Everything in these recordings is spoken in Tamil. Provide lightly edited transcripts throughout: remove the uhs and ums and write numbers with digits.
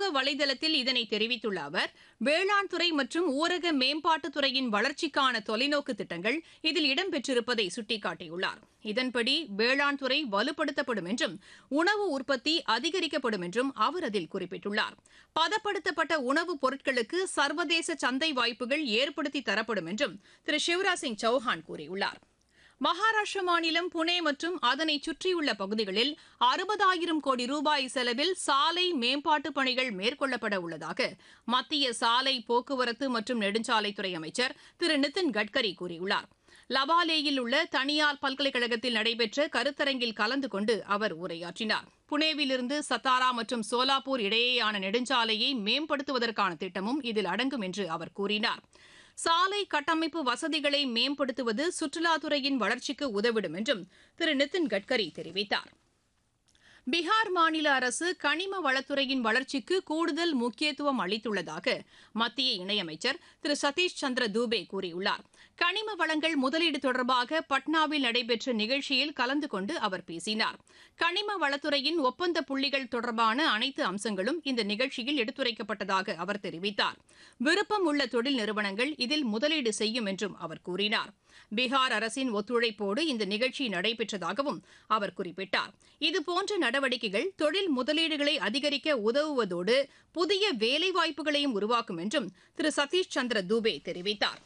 வலைதளத்தில் இதனை தெரிவித்துள்ள அவர், வேளாண் துறை மற்றும் ஊரக மேம்பாட்டுத்துறையின் வளர்ச்சிக்கான தொலைநோக்கு திட்டங்கள் இதில் இடம்பெற்றிருப்பதை சுட்டிக்காட்டியுள்ளார். இதன்படி வேளாண் துறை வலுப்படுத்தப்படும் என்றும் உணவு உற்பத்தி அதிகரிக்கப்படும் என்றும் அவர் அதில் குறிப்பிட்டுள்ளார். பதப்படுத்தப்பட்ட உணவுப் பொருட்களுக்கு சர்வதேச சந்தை வாய்ப்புகள் ஏற்படுத்தி தரப்படும் என்றும் திரு சிவராஜ் சிங் சௌஹான் கூறியுள்ளார். மகாராஷ்டிர மாநிலம் புனே மற்றும் அதனை சுற்றியுள்ள பகுதிகளில் 60,000 கோடி ரூபாய் செலவில் சாலை மேம்பாட்டுப் பணிகள் மேற்கொள்ளப்பட உள்ளதாக மத்திய சாலை போக்குவரத்து மற்றும் நெடுஞ்சாலைத்துறை அமைச்சர் திரு நிதின் கட்கரி கூறியுள்ளார். லவாலேயில் உள்ள தனியார் பல்கலைக்கழகத்தில் நடைபெற்ற கருத்தரங்கில் கலந்து கொண்டு அவர் உரையாற்றினார். புனேவிலிருந்து சத்தாரா மற்றும் சோலாப்பூர் இடையேயான நெடுஞ்சாலையை மேம்படுத்துவதற்கான திட்டமும் இதில் அடங்கும் என்று அவர் கூறினார். சாலை கட்டமைப்பு வசதிகளை மேம்படுத்துவது சுற்றுலாத்துறையின் வளர்ச்சிக்கு உதவிடும் என்றும் திரு நிதின் கட்கரி தெரிவித்தார். பீகார் மாநில அரசு கனிம வளத்துறையின் வளர்ச்சிக்கு கூடுதல் முக்கியத்துவம் அளித்துள்ளதாக மத்திய இணையமைச்சர் திரு சதீஷ் சந்திர தூபே கூறியுள்ளார். கனிம வளங்கள் முதலீடு தொடர்பாக பட்னாவில் நடைபெற்ற நிகழ்ச்சியில் கலந்து கொண்டு அவர் பேசினார். கனிம வளத்துறையின் ஒப்பந்த புள்ளிகள் தொடர்பான அனைத்து அம்சங்களும் இந்த நிகழ்ச்சியில் எடுத்துரைக்கப்பட்டதாக அவர் தெரிவித்தார். விருப்பம் உள்ள தொழில் நிறுவனங்கள் இதில் முதலீடு செய்யும் என்றும் அவர் கூறினார். பீகார் அரசின் ஒத்துழைப்போடு இந்த நிகழ்ச்சி நடைபெற்றதாகவும் அவர் குறிப்பிட்டார். இதுபோன்ற நடவடிக்கைகள் தொழில் முதலீடுகளை அதிகரிக்க உதவுவதோடு புதிய வேலைவாய்ப்புகளையும் உருவாக்கும் என்றும் திரு சதீஷ் சந்திர தூபே தெரிவித்தார்.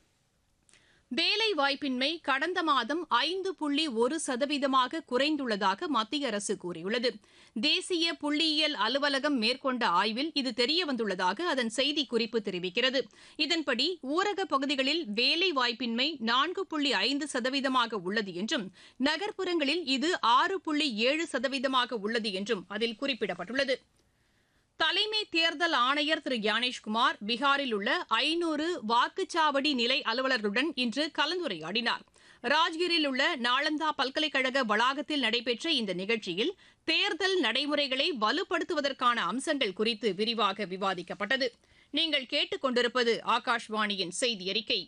வேலைவாய்ப்பின்மை கடந்த மாதம் 5.1% குறைந்துள்ளதாக மத்திய அரசு கூறியுள்ளது. தேசிய புள்ளியியல் அலுவலகம் மேற்கொண்ட ஆய்வில் இது தெரியவந்துள்ளதாக அதன் செய்திக்குறிப்பு தெரிவிக்கிறது. இதன்படி ஊரகப் பகுதிகளில் வேலைவாய்ப்பின்மை 4.5% உள்ளது என்றும் நகர்ப்புறங்களில் இது 6.7% உள்ளது என்றும் அதில் குறிப்பிடப்பட்டுள்ளது. தலைமை தேர்தல் ஆணையர் திரு ஞானேஷ்குமார் பீகாரில் உள்ள 500 வாக்குச்சாவடி நிலை அலுவலர்களுடன் இன்று கலந்துரையாடினார். ராஜ்கிரில் உள்ள நாளந்தா பல்கலைக்கழக வளாகத்தில் நடைபெற்ற இந்த நிகழ்ச்சியில் தேர்தல் நடைமுறைகளை வலுப்படுத்துவதற்கான அம்சங்கள் குறித்து விரிவாக விவாதிக்கப்பட்டது. நீங்கள் கேட்டுக் கொண்டிருப்பது ஆகாஷ்வாணியின் செய்தி அறிக்கை.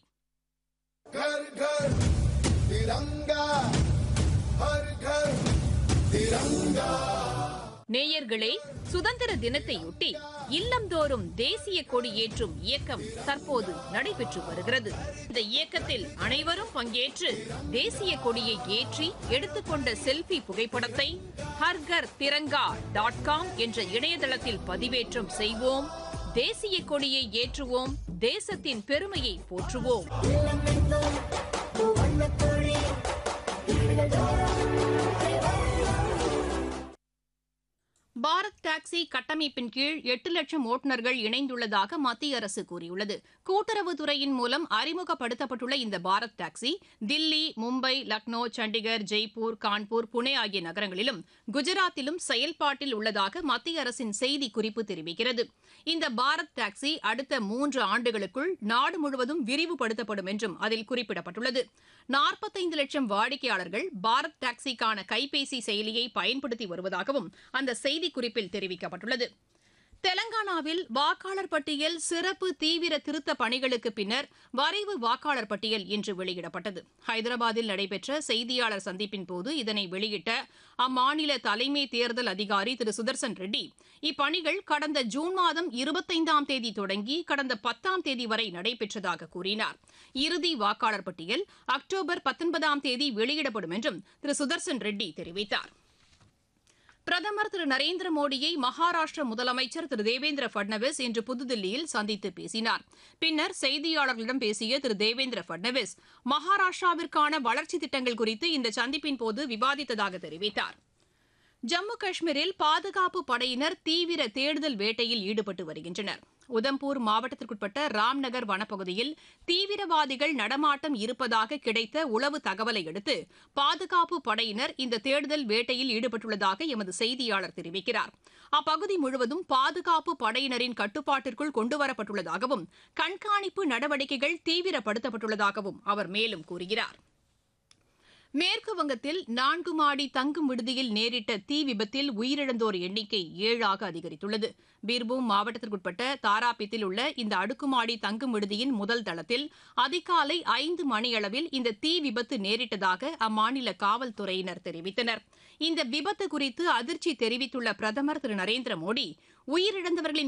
நேயர்களே, சுதந்திர தினத்தையொட்டி இல்லந்தோறும் தேசிய கொடி ஏற்றும் இயக்கம் தற்போது நடைபெற்று வருகிறது. இந்த இயக்கத்தில் அனைவரும் பங்கேற்று தேசிய கொடியை ஏற்றி எடுத்துக்கொண்ட செல்ஃபி புகைப்படத்தை harghar.com என்ற இணையதளத்தில் பதிவேற்றம் செய்வோம். தேசிய கொடியை ஏற்றுவோம், தேசத்தின் பெருமையை போற்றுவோம். பாரத் டாக்ஸி கட்டமைப்பின் கீழ் 8 லட்சம் ஓட்டுநர்கள் இணைந்துள்ளதாக மத்திய அரசு கூறியுள்ளது. கூட்டுறவுத்துறையின் மூலம் அறிமுகப்படுத்தப்பட்டுள்ள இந்த பாரத் டாக்ஸி தில்லி, மும்பை, லக்னோ, சண்டிகர், ஜெய்ப்பூர், கான்பூர், புனே ஆகிய நகரங்களிலும் குஜராத்திலும் செயல்பாட்டில் உள்ளதாக மத்திய அரசின் செய்திக்குறிப்பு தெரிவிக்கிறது. இந்த பாரத் டாக்ஸி அடுத்த 3 ஆண்டுகளுக்குள் நாடு முழுவதும் விரிவுபடுத்தப்படும் என்றும் அதில் குறிப்பிடப்பட்டுள்ளது. 45 லட்சம் வாடிக்கையாளர்கள் பாரத் டாக்ஸிக்கான கைபேசி செயலியை பயன்படுத்தி வருவதாகவும் அந்த செய்திக்குறிப்பில் தெரிவிக்கப்பட்டுள்ளது. தெலங்கானாவில் வாக்காளர் பட்டியல் சிறப்பு தீவிர திருத்த பணிகளுக்கு பின்னர் வரைவு வாக்காளர் பட்டியல் இன்று வெளியிடப்பட்டது. ஹைதராபாத்தில் நடைபெற்ற செய்தியாளர் சந்திப்பின் போது இதனை வெளியிட்ட அம்மாநில தலைமை தேர்தல் அதிகாரி திரு சுதர்சன் ரெட்டி, இப்பணிகள் கடந்த ஜூன் மாதம் 25ஆம் தேதி தொடங்கி கடந்த 10ஆம் தேதி வரை நடைபெற்றதாக கூறினார். இறுதி வாக்காளர் பட்டியல் அக்டோபர் 19ஆம் தேதி வெளியிடப்படும் என்றும் திரு சுதர்சன் ரெட்டி தெரிவித்தார். பிரதமர் திரு நரேந்திர மோடியை மகாராஷ்டிர முதலமைச்சர் திரு தேவேந்திர பட்னவிஸ் இன்று புதுதில்லியில் சந்தித்து பேசினார். பின்னர் செய்தியாளர்களிடம் பேசிய திரு தேவேந்திர பட்னவிஸ் மகாராஷ்டிராவிற்கான வளர்ச்சித் திட்டங்கள் குறித்து இந்த சந்திப்பின் போது விவாதித்ததாக தெரிவித்தார். ஜம்மு காஷ்மீரில் பாதுகாப்பு படையினர் தீவிர தேடுதல் வேட்டையில் ஈடுபட்டு வருகின்றனர். உதம்பூர் மாவட்டத்திற்குட்பட்ட ராம்நகர் வனப்பகுதியில் தீவிரவாதிகள் நடமாட்டம் இருப்பதாக கிடைத்த உளவு தகவலை அடுத்து பாதுகாப்பு படையினர் இந்த தேடுதல் வேட்டையில் ஈடுபட்டுள்ளதாக எமது செய்தியாளர் தெரிவிக்கிறார். அப்பகுதி முழுவதும் பாதுகாப்பு படையினரின் கட்டுப்பாட்டிற்குள் கொண்டுவரப்பட்டுள்ளதாகவும் கண்காணிப்பு நடவடிக்கைகள் தீவிரப்படுத்தப்பட்டுள்ளதாகவும் அவர் மேலும் கூறுகிறார். மேற்கு வங்கத்தில் 4 மாடி தங்கும் விடுதியில் நேரிட்ட தீ விபத்தில் உயிரிழந்தோர் எண்ணிக்கை 7ஆக அதிகரித்துள்ளது. பீர்பூம் மாவட்டத்திற்குட்பட்ட தாராபித்தில் உள்ள இந்த அடுக்குமாடி தங்கும் விடுதியின் முதல் தளத்தில் அதிகாலை 5 மணியளவில் இந்த தீ விபத்து நேரிட்டதாக அம்மாநில காவல்துறையினர் தெரிவித்தனர். இந்த விபத்து குறித்து அதிர்ச்சி தெரிவித்துள்ள பிரதமர் திரு நரேந்திர மோடி, உயிரிழந்தவர்களின்